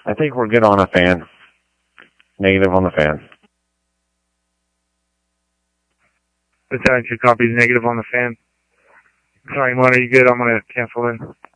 I think we're good on a fan. Negative on the fan. Lieutenant 2 copies, negative on the fan. Sorry, Mona, are you good? I'm going to cancel in.